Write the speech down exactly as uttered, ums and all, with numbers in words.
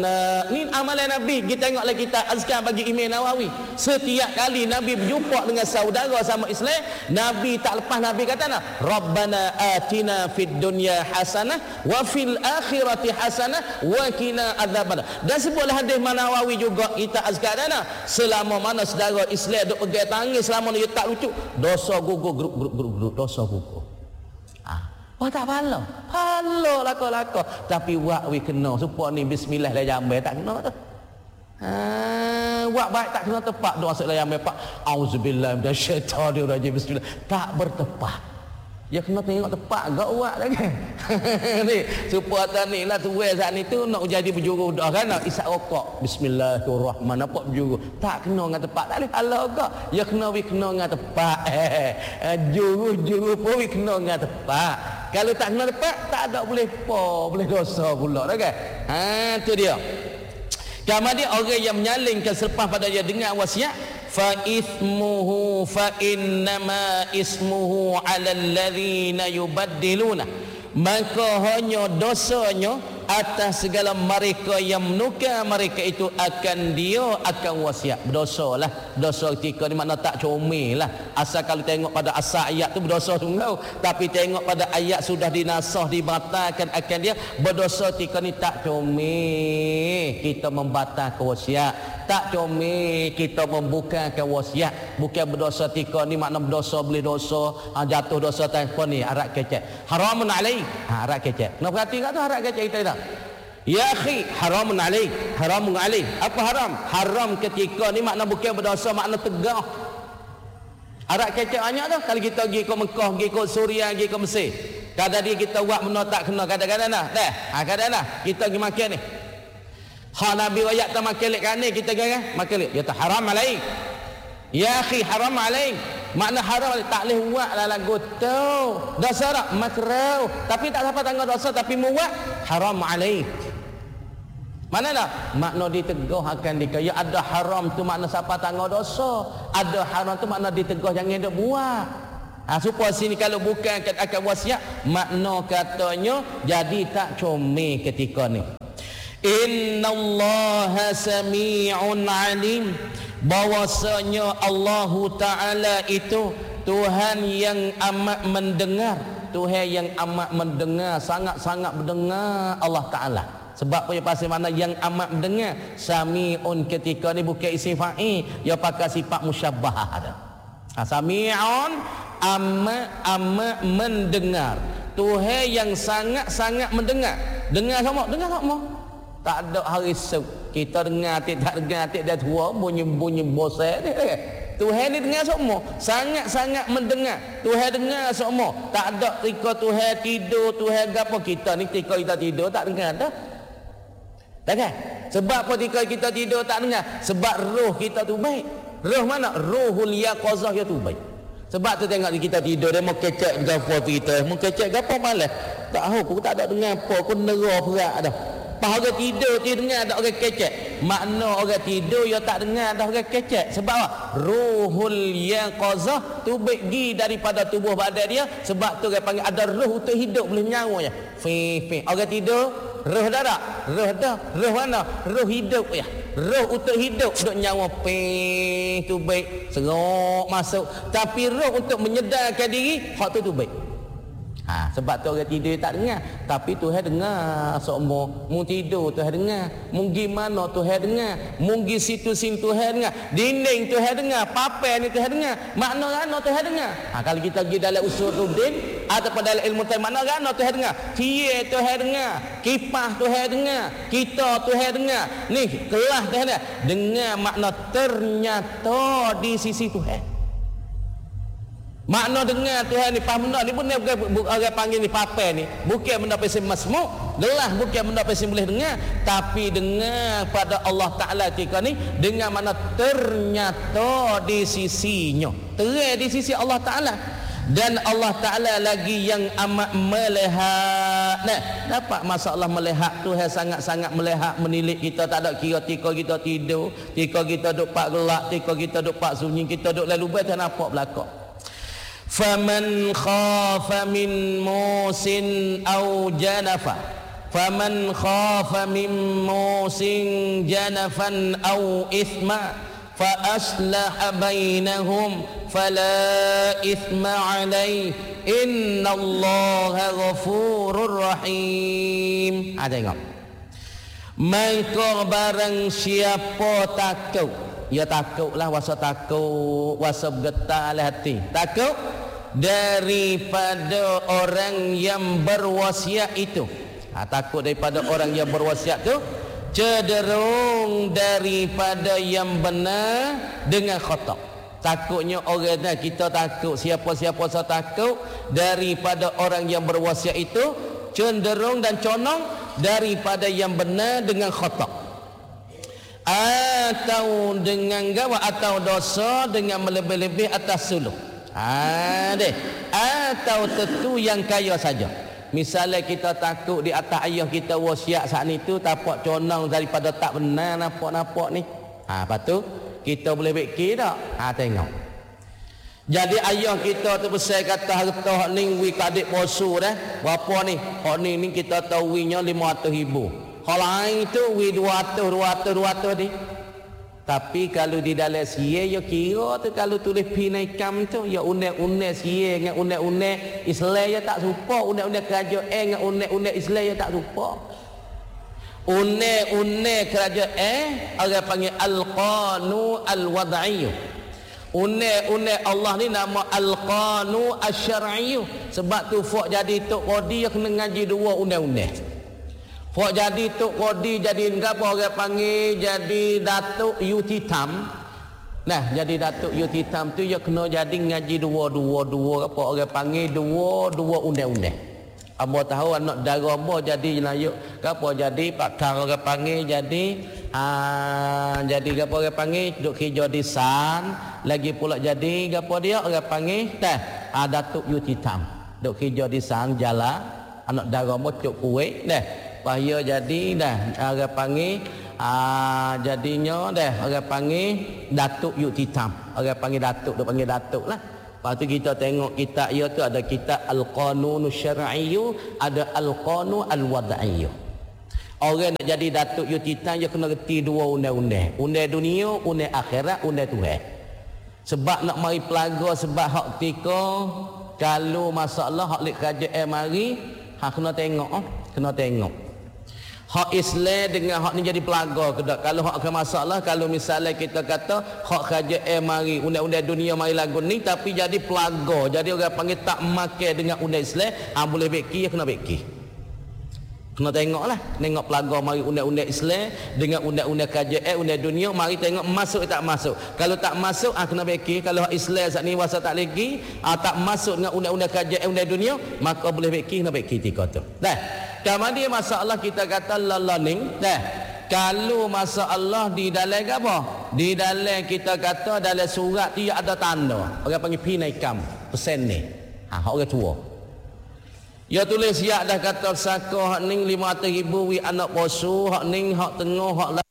Rabbana. Ni amalan Nabi. Kita tengoklah kita azkar bagi Imam Nawawi. Setiap kali Nabi berjumpa dengan saudara sama Islam, Nabi tak lepas Nabi kata nah, Rabbana atina fid dunya hasanah wa fil akhirati hasanah wa qina adzabannar. Dan sebutlah hadis Nawawi juga kita azkar dah nah, selama mana saudara Islam duk pegang tangis, selama dia tak lucu, dosa gugur grup grup grup grup dosa gugur. Oh tak pala. Pala lako-lako. Tapi wak we kena. Supaya ni bismillah lah jambai tak kena tu. Ha, wak baik tak kena tepat doa sebelum jambai pak. Auzubillah minasyaitonirrajim. Bismillah. Tak bertepat. Ya kena tengok tepat gak wak lagi. Ni supaya tak ni lah tuai saat ni tu nak jadi berjuru dah kan nak isap rokok. Bismillahirrahmanirrahim. Apa berjuru? Tak kena dengan tepat. Tak boleh halau gak. Ya kena we kena dengan tepat. Juru-juru pun we kena dengan tepat. Kalau tak kena tepat, tak ada boleh apa, boleh dosa pula dah kan. Ha tu dia. Kemudian orang yang menyalingkan selepas pada dia dengar wasiat, fa ismuhu fa innama ismuhu 'alal ladzina yubaddiluna. Maka hanya dosanya atas segala mereka yang menukar mereka itu akan dia akan wasiat. Berdosa lah. Dosa ketika ni makna tak comel lah. Asal kalau tengok pada asal ayat tu berdosa tunggu. Tapi tengok pada ayat sudah dinasah, dibatalkan akan dia. Berdosa ketika ni tak comel kita membatalkan wasiat. Tak comel kita membukakan wasiat. Bukan berdosa ketika ni makna berdosa boleh dosa, ha, jatuh dosa tanpa ni arak kecek. Haramun alaik. Ha, arak kecek. Kena perhati kat tu arak kecek kita tak? Ya akhi, haramun alaik. Haramun alaik. Apa haram? Haram ketika ni makna bukan berdosa, makna tegah. Arak kecek banyak tu. Kalau kita pergi ke Mekah, pergi ke Suria, pergi ke Mesir. Kadang dia kita buat benda tak kena, kadang-kadang dah. Dah. Ha, kadang dah. Kita pergi makan ni. Ha Nabi wayak tak makan lek kan kita kan? Makan lek. Ya tak haram alaik. Ya akhi, haram alaik. Makna haram tak boleh buat lah lagu tu. Dosa tak? Makruh. Tapi tak dapat tanggung dosa tapi buat haram alaik. Mana dah? Makna diteguh akan dika. Ya ada haram tu makna siapa tanggung dosa. Ada haram tu makna diteguh jangan dok buat. Ha, supaya sini kalau bukan akan wasiat, makna katanya jadi tak comel ketika ni. Innallaha sami'un alim. Bahwasanya Allah Ta'ala itu Tuhan yang amat mendengar. Tuhan yang amat mendengar, sangat-sangat mendengar Allah Ta'ala. Sebab apa? Pasal mana yang amat mendengar. Sami'un ketika ni bukan isim fa'il, dia pakai sifat musyabbah ada. Ha, Sami'un amat amat mendengar. Tuhan yang sangat-sangat mendengar. Dengar sama, dengar sama. Tak ada hari esok kita dengar atik tak dengar atik dah tua bunyi-bunyi bosan dia. Tuhan ni dengar semua, sangat-sangat mendengar. Tuhan dengar semua. Tak ada ketika Tuhan tidur, Tuhan gapo kita ni ketika kita tidur tak dengar dah. Tak kan? Sebab apa ketika kita tidur tak dengar? Sebab roh kita tu baik. Roh mana? Ruhul yaqazah ya tu baik. Sebab tu tengok kita tidur dia mau kecek gapo kita, mau kecek gapo malas. Tak tahu aku tak ada dengar apa, aku nerah berat dah. Pas orang tidur dia dengar tak orang kecek. Makna orang tidur dia tak dengar dah orang kecek. Sebab apa? Ruhul yaqazah tu pergi daripada tubuh badan dia. Sebab tu dia panggil ada roh untuk hidup boleh nyawa je. Fi fi. Orang tidur roh dah tak? Roh dah. Roh mana? Roh hidup ya. Roh untuk hidup duk nyawa pe tu baik. Serok masuk. Tapi roh untuk menyedarkan diri hak tu tu baik. Ha, sebab tu orang tidur tak dengar. Tapi Tuhan dengar semua. Mung tidur Tuhan dengar. Mung gimana Tuhan dengar. Mung gi situ-situ Tuhan dengar. Dinding Tuhan dengar. Papan ni Tuhan dengar. Makna rana Tuhan dengar. Ha, kalau kita pergi dalam usuluddin ataupun dalam ilmu tafsir, makna rana Tuhan dengar. Kie Tuhan dengar. Kipas Tuhan dengar. Kita Tuhan dengar. Ni kelas Tuhan dengar. Dengar makna ternyata di sisi Tuhan. Makna dengar Tuhan ni pas benda ni pun dia bukan orang panggil ni papai ni bukan benda pesen masmuk, jelas bukan benda pesen boleh dengar, tapi dengar pada Allah Ta'ala ketika ni dengan makna ternyata di sisinya, terang di sisi Allah Ta'ala. Dan Allah Ta'ala lagi yang amat melihat. Nah, dapat masalah melihat Tuhan sangat-sangat melihat, menilik kita, tak ada kira tika kita tidur, tika kita duk pak gelak, tika kita duk pak sunyi, kita duk lalu buat tak nampak belakang. Faman khafa min musin au janafa faman khafa min musin janafan aw ithma fa aslaha bainahum fala ithma alayhi innallaha ghafurur rahim. Ha, tengok. Maka barang siapa takut, ya takutlah, wasa takut, wasa bergetar hati, takut daripada orang yang berwasiat itu. Ha, takut daripada orang yang berwasiat tu, cenderung daripada yang benar dengan khata. Takutnya orang dah, kita takut, siapa-siapa saya takut daripada orang yang berwasiat itu, cenderung dan condong daripada yang benar dengan khata, atau dengan gawa atau dosa dengan melebih-lebih atas suluh. Ha deh, atau tentu yang kaya saja. Misalnya kita takut di atas ayah kita wasiat saat ni tu tapak condong daripada tak benar nampak-nampak ni. Ha, lepas tu kita boleh fikir tak? Ha, tengok. Jadi ayah kita tu besar kata harta hak ni wi kadik posu dah. Berapa ni? Hak ni ni kita tahu winya lima ratus ribu. Hak lain tu wi dua ratus, dua ratus, dua ratus ni. Tapi kalau di dalam sia ya kira tu kalau tulis pinaikam tu ya unek-unek sia dengan unek-unek Islam ya tak serupa, unek-unek kerajaan dengan unek-unek Islam ya tak serupa. Unek-unek kerajaan orang panggil al-qanu al-wad'iyyu. Unek-unek Allah ni nama al-qanu asy-syar'iyyu. Sebab tu fak jadi tok qadi ya kena ngaji dua unek-unek. Fak jadi tok qadi jadi apa orang panggil jadi datuk yutitam. Nah, jadi datuk yutitam tu ya kena jadi ngaji dua-dua dua apa orang panggil dua-dua unek-unek. Amba tahu anak dara amba jadi layuk apa jadi pakar orang panggil jadi ah jadi apa orang panggil duk kerja di san lagi pula jadi apa dia orang panggil teh ah datuk yutitam duk kerja di san jala anak dara amba cuk kuih dah bahaya jadi dah orang panggil ah jadinya dah orang panggil datuk yutitam orang panggil datuk duk panggil datuk lah. Lepas tu kita tengok kitab ia tu ada kitab Al-Qanun Syar'iyyu, ada Al-Qanun Al-Wad'iyyu. Orang nak jadi datuk yutitan dia kena reti dua undang-undang. Undang dunia, undang akhirat, undang Tuhan. Sebab nak mari pelaga sebab hak ketika kalau masalah hak lek kerajaan mari, hak kena tengok, kena tengok. Hak Islam dengan hak ni jadi pelaga ke tak? Kalau hak ke masalah, kalau misalnya kita kata hak kerajaan mari undang-undang dunia mari lagu ni tapi jadi pelaga, jadi orang panggil tak makan dengan undang Islam, ah boleh fikir, kena fikir, kena tengoklah, tengok pelaga mari undang-undang Islam dengan undang-undang kerajaan undang dunia mari tengok masuk tak masuk. Kalau tak masuk ah kena fikir. Kalau hak Islam saat ni wasa tak lagi ah tak masuk dengan undang-undang kerajaan undang dunia, maka boleh fikir, kena fikir tika tu dah. Kemudian masalah kita kata lalaning dah. Kalau masalah di dalam apa? Di dalam kita kata dalam surat dia ada tanda. Orang panggil pinaikam, pesen ni. Ha, orang tua. Ya tulis ya dah kata saka hak ning lima ratus ribu wi anak posu, hak ning hak tengah hak